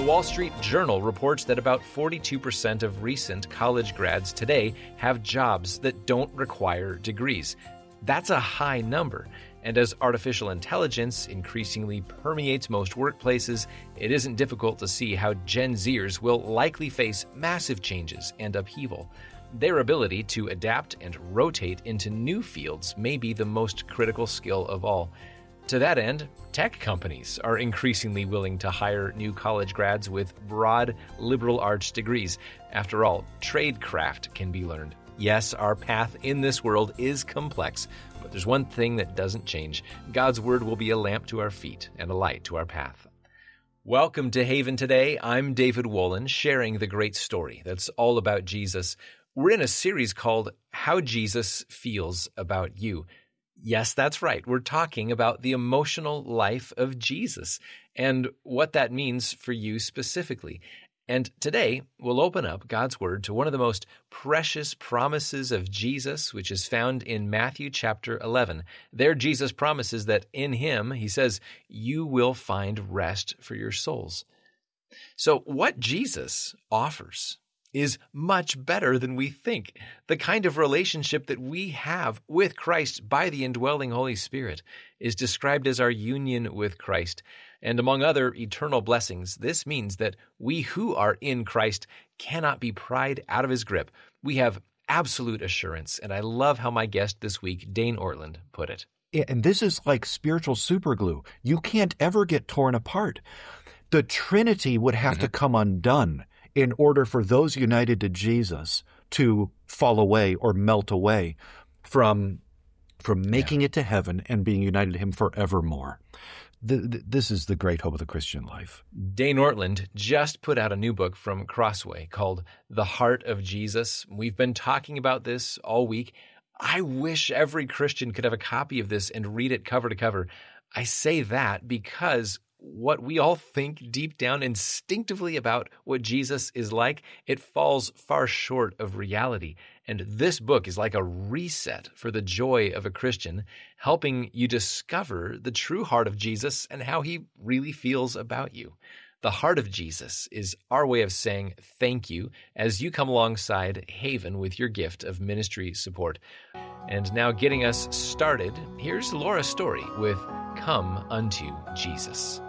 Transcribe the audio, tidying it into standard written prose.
Wall Street Journal reports that about 42% of recent college grads today have jobs that don't require degrees. That's a high number. And as artificial intelligence increasingly permeates most workplaces, it isn't difficult to see how Gen Zers will likely face massive changes and upheaval. Their ability to adapt and rotate into new fields may be the most critical skill of all. To that end, tech companies are increasingly willing to hire new college grads with broad liberal arts degrees. After all, tradecraft can be learned. Yes, our path in this world is complex, but there's one thing that doesn't change. God's Word will be a lamp to our feet and a light to our path. Welcome to Haven Today. I'm David Wolin, sharing the great story that's all about Jesus. We're in a series called How Jesus Feels About You. Yes, that's right. We're talking about the emotional life of Jesus and what that means for you specifically. And today, we'll open up God's Word to one of the most precious promises of Jesus, which is found in Matthew chapter 11. There, Jesus promises that in Him, He says, you will find rest for your souls. So what Jesus offers is much better than we think. The kind of relationship that we have with Christ by the indwelling Holy Spirit is described as our union with Christ. And among other eternal blessings, this means that we who are in Christ cannot be pried out of His grip. We have absolute assurance. And I love how my guest this week, Dane Ortlund, put it. And this is like spiritual superglue. You can't ever get torn apart. The Trinity would have to come undone in order for those united to Jesus to fall away or melt away from making it to heaven and being united to Him forevermore. This is the great hope of the Christian life. Dane Ortlund just put out a new book from Crossway called The Heart of Jesus. We've been talking about this all week. I wish every Christian could have a copy of this and read it cover to cover. I say that because what we all think deep down instinctively about what Jesus is like, it falls far short of reality. And this book is like a reset for the joy of a Christian, helping you discover the true heart of Jesus and how He really feels about you. The Heart of Jesus is our way of saying thank you as you come alongside Haven with your gift of ministry support. And now getting us started, here's Laura Story with Come Unto Jesus.